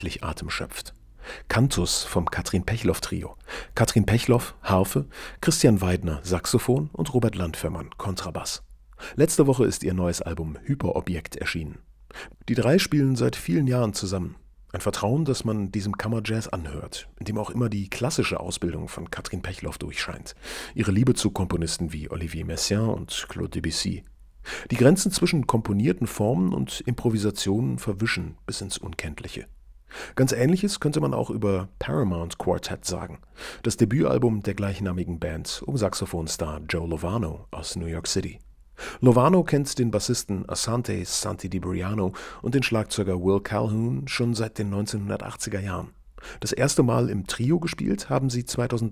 Atem schöpft. Cantus vom Katrin Pechloff Trio. Katrin Pechloff, Harfe, Christian Weidner, Saxophon und Robert Landfermann, Kontrabass. Letzte Woche ist ihr neues Album Hyperobjekt erschienen. Die drei spielen seit vielen Jahren zusammen. Ein Vertrauen, das man diesem Kammerjazz anhört, in dem auch immer die klassische Ausbildung von Katrin Pechloff durchscheint. Ihre Liebe zu Komponisten wie Olivier Messiaen und Claude Debussy. Die Grenzen zwischen komponierten Formen und Improvisationen verwischen bis ins Unkenntliche. Ganz Ähnliches könnte man auch über Paramount Quartet sagen, das Debütalbum der gleichnamigen Band um Saxophonstar Joe Lovano aus New York City. Lovano kennt den Bassisten Asante Santi Di Briano und den Schlagzeuger Will Calhoun schon seit den 1980er Jahren. Das erste Mal im Trio gespielt haben sie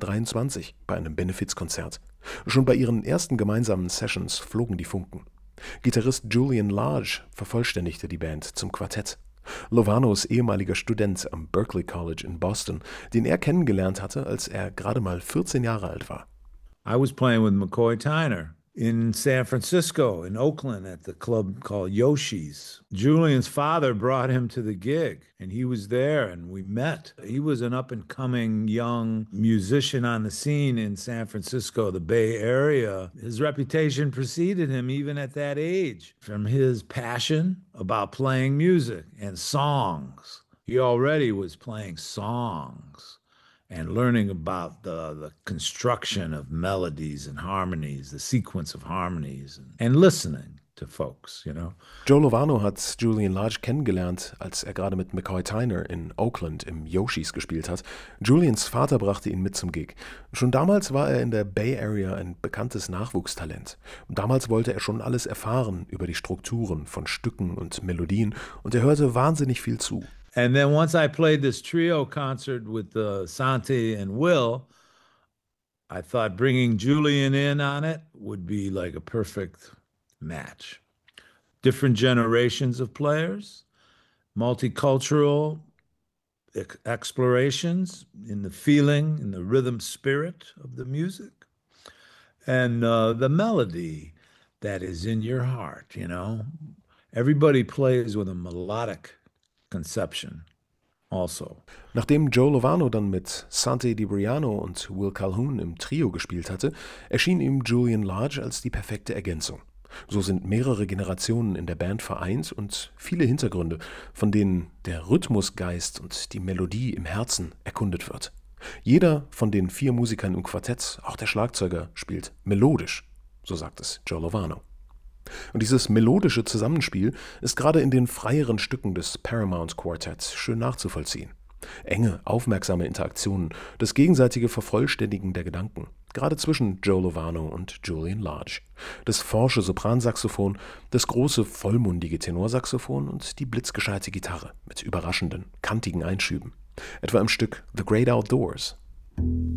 2023 bei einem Benefizkonzert. Schon bei ihren ersten gemeinsamen Sessions flogen die Funken. Gitarrist Julian Lage vervollständigte die Band zum Quartett. Lovanos ehemaliger Student am Berklee College in Boston, den er kennengelernt hatte, als er gerade mal 14 Jahre alt war. I was playing with McCoy Tyner in San Francisco, in Oakland, at the club called Yoshi's. Julian's father brought him to the gig, and he was there, and we met. He was an up-and-coming young musician on the scene in San Francisco, the Bay Area. His reputation preceded him even at that age, from his passion about playing music and songs. He already was playing songs and learning about the construction of melodies and harmonies, the sequence of harmonies, and listening to folks, you know. Joe Lovano hat Julian Lage kennengelernt, als er gerade mit McCoy Tyner in Oakland im Yoshi's gespielt hat. Julians Vater brachte ihn mit zum Gig. Schon damals war er in der Bay Area ein bekanntes Nachwuchstalent. Und damals wollte er schon alles erfahren über die Strukturen von Stücken und Melodien und er hörte wahnsinnig viel zu. And then once I played this trio concert with Santi and Will, I thought bringing Julian in on it would be like a perfect match. Different generations of players, multicultural explorations in the feeling, in the rhythm spirit of the music, and the melody that is in your heart, you know. Everybody plays with a melodic conception also. Nachdem Joe Lovano dann mit Santi Di Briano und Will Calhoun im Trio gespielt hatte, erschien ihm Julian Lage als die perfekte Ergänzung. So sind mehrere Generationen in der Band vereint und viele Hintergründe, von denen der Rhythmusgeist und die Melodie im Herzen erkundet wird. Jeder von den 4 Musikern im Quartett, auch der Schlagzeuger, spielt melodisch, so sagt es Joe Lovano. Und dieses melodische Zusammenspiel ist gerade in den freieren Stücken des Paramount Quartet schön nachzuvollziehen. Enge, aufmerksame Interaktionen, das gegenseitige Vervollständigen der Gedanken, gerade zwischen Joe Lovano und Julian Lage. Das forsche Sopransaxophon, das große, vollmundige Tenorsaxophon und die blitzgescheite Gitarre mit überraschenden, kantigen Einschüben. Etwa im Stück The Great Outdoors.